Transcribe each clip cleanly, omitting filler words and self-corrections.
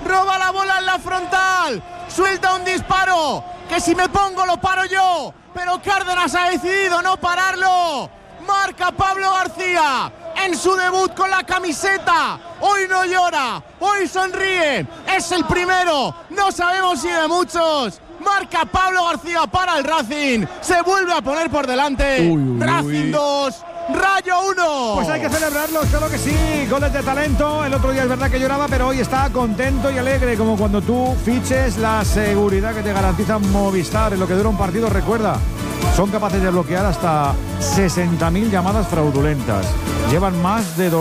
roba la bola en la frontal, suelta un disparo, que si me pongo lo paro yo, pero Cárdenas ha decidido no pararlo. Marca Pablo García en su debut con la camiseta. Hoy no llora, hoy sonríe, es el primero, no sabemos si de muchos. Marca Pablo García para el Racing, se vuelve a poner por delante. Racing 2, Rayo 1. Pues hay que celebrarlo, claro que sí. Goles de talento. El otro día es verdad que lloraba, pero hoy está contento y alegre, como cuando tú fiches la seguridad que te garantiza Movistar en lo que dura un partido. Recuerda, son capaces de bloquear hasta 60.000 llamadas fraudulentas. Llevan más de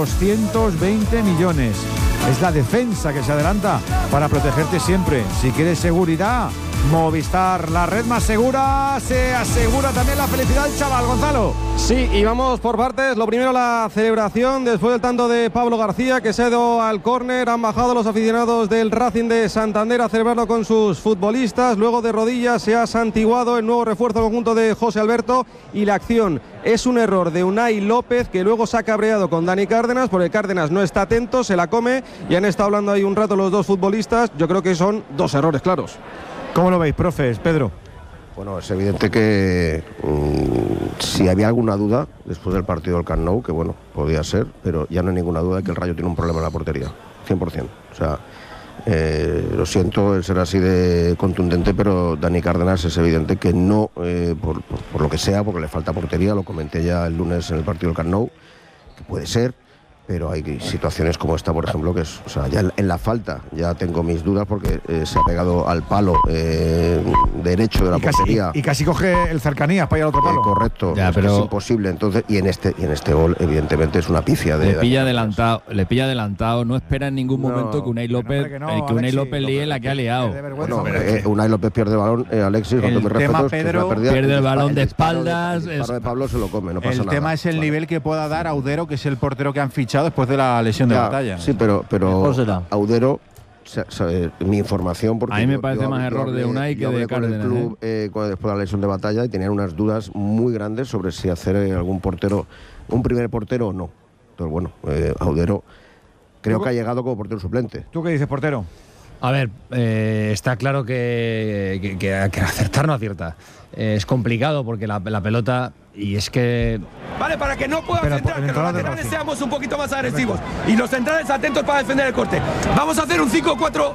220 millones. Es la defensa que se adelanta para protegerte siempre. Si quieres seguridad, Movistar, la red más segura. Se asegura también la felicidad del chaval. Gonzalo. Sí, y vamos por partes. Lo primero, la celebración después del tanto de Pablo García, que se ha ido al córner. Han bajado los aficionados del Racing de Santander a celebrarlo con sus futbolistas. Luego de rodillas se ha santiguado el nuevo refuerzo conjunto de José Alberto. Y la acción es un error de Unai López, que luego se ha cabreado con Dani Cárdenas, porque Cárdenas no está atento, se la come. Y han estado hablando ahí un rato los dos futbolistas. Yo creo que son dos errores claros. ¿Cómo lo veis, profes? Pedro. Bueno, es evidente que si había alguna duda después del partido del Camp Nou, que bueno, podía ser, pero ya no hay ninguna duda de que el Rayo tiene un problema en la portería, 100%. O sea, lo siento el ser así de contundente, pero Dani Cárdenas es evidente que no, por lo que sea, porque le falta portería, lo comenté ya el lunes en el partido del Camp Nou, que puede ser. Pero hay situaciones como esta, por ejemplo, que es, o sea, ya en la falta ya tengo mis dudas porque se ha pegado al palo derecho de la portería. Y casi coge el cercanías para ir al otro palo. Correcto, ya, pero es imposible. Entonces, y en este gol, evidentemente, es una pifia de. Le pilla adelantado, no espera en ningún momento que Unai López, líe la que ha liado. Bueno, Unai López pierde el balón, Alexis, cuando me respeto, pierde el balón de espaldas. El disparo de Pablo se lo come, no pasa nada. El tema es el nivel que pueda dar Audero, que es el portero que han fichado después de la lesión de Batalla. Sí, pero Audero, mi información, porque a mí me parece más error de Unai que de Cárdenas. Con el club después de la lesión de Batalla, y tenían unas dudas muy grandes sobre si hacer algún portero, un primer portero o no. Entonces, bueno, Audero creo que ha llegado como portero suplente. ¿Tú qué dices, portero? A ver, está claro que acertar no acierta. Es complicado porque la pelota, y es que... Vale, para que no puedan centrar, que los laterales seamos un poquito más agresivos y los centrales atentos para defender el corte. Vamos a hacer un 4-5-1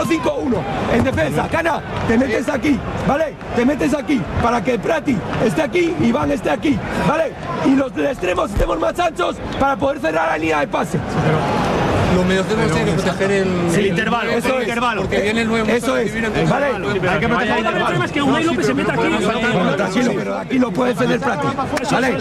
en defensa. Cana, te metes aquí, ¿vale? Te metes aquí para que Prati esté aquí y Iván esté aquí, ¿vale? Y los de extremos estemos más anchos para poder cerrar la línea de pase. Los mediocentros tienen que proteger el intervalo, eso es intervalo. Porque viene el nuevo. Eso es, ¿vale? Hay que proteger el intervalo. El problema es que Unai López se meta aquí. Bueno, tranquilo, pero aquí lo puede defender Prati, ¿vale?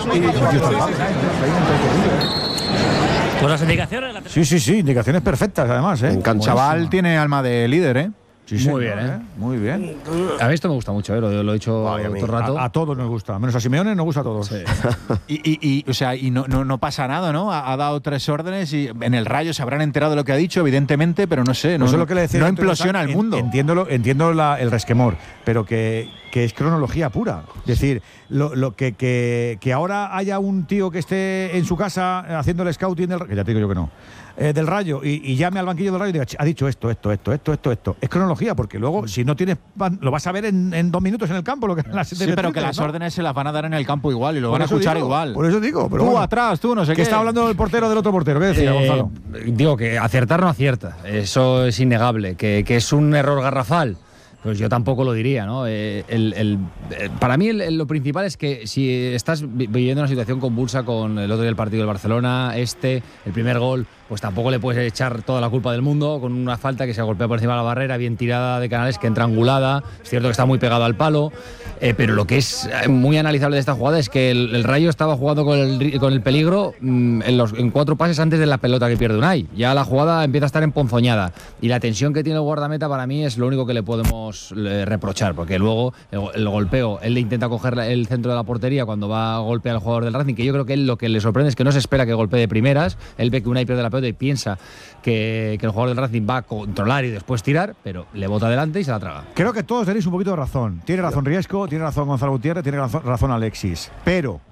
Pues las indicaciones. Sí, indicaciones perfectas, además, ¿eh? El chaval tiene alma de líder, ¿eh? Sí, muy bien, ¿eh? Muy bien. A mí esto me gusta mucho, lo he dicho todo el rato. A todos nos gusta, menos a Simeone nos gusta a todos. Sí. O sea, no pasa nada, ¿no? Ha dado 3 órdenes y en el Rayo se habrán enterado de lo que ha dicho, evidentemente, pero no sé, no, eso es lo que le decía, no implosiona el mundo. Entiendo el resquemor, pero que es cronología pura. Es decir, que ahora haya un tío que esté en su casa haciendo el scouting que ya te digo yo que no, del Rayo, y llame al banquillo del Rayo y diga, ha dicho esto. Es cronología, porque luego, si no tienes, lo vas a ver en 2 minutos en el campo. Pero que las órdenes se las van a dar en el campo igual y lo van a escuchar igual. Por eso digo. Pero tú atrás, tú no sé qué. Que está hablando el portero del otro portero. ¿Qué decía, Gonzalo? Digo que acertar no acierta. Eso es innegable. Que es un error garrafal. Pues yo tampoco lo diría, ¿no? Para mí lo principal es que si estás viviendo una situación convulsa con el otro día el partido del Barcelona, el primer gol, pues tampoco le puedes echar toda la culpa del mundo con una falta que se golpea por encima de la barrera, bien tirada de Canales, que entra angulada. Es cierto que está muy pegado al palo, pero lo que es muy analizable de esta jugada es que el Rayo estaba jugando con el peligro en 4 pases antes de la pelota que pierde Unai. Ya la jugada empieza a estar emponzoñada y la tensión que tiene el guardameta para mí es lo único que le podemos reprochar, porque luego el golpeo, él le intenta coger el centro de la portería cuando va a golpear al jugador del Racing, que yo creo que él lo que le sorprende es que no se espera que golpee de primeras. Él ve que Unai pierde la pelota y piensa que el jugador del Racing va a controlar y después tirar, pero le bota adelante y se la traga. Creo que todos tenéis un poquito de razón. Tiene razón Riesco, tiene razón Gonzalo Gutiérrez, tiene razón Alexis, pero